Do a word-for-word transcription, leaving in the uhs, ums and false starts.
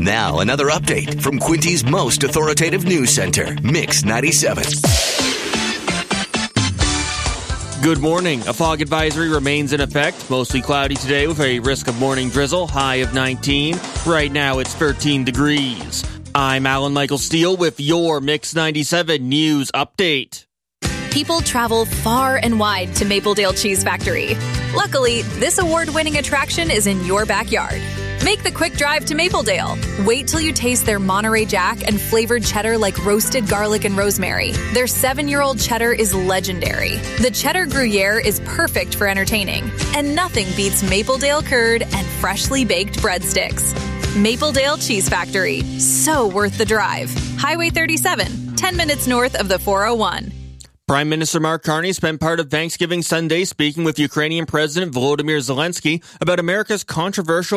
Now, another update from Quinty's most authoritative news center, Mix ninety-seven. Good morning. A fog advisory remains in effect. Mostly cloudy today with a risk of morning drizzle, high of nineteen. Right now it's thirteen degrees. I'm Alan Michael Steele with your Mix ninety-seven news update. People travel far and wide to Mapledale Cheese Factory. Luckily, this award-winning attraction is in your backyard. Make the quick drive to Mapledale. Wait till you taste their Monterey Jack and flavored cheddar like roasted garlic and rosemary. Their seven-year-old cheddar is legendary. The cheddar Gruyere is perfect for entertaining. And nothing beats Mapledale curd and freshly baked breadsticks. Mapledale Cheese Factory. So worth the drive. Highway thirty-seven, ten minutes north of the four oh one. Prime Minister Mark Carney spent part of Thanksgiving Sunday speaking with Ukrainian President Volodymyr Zelensky about America's controversial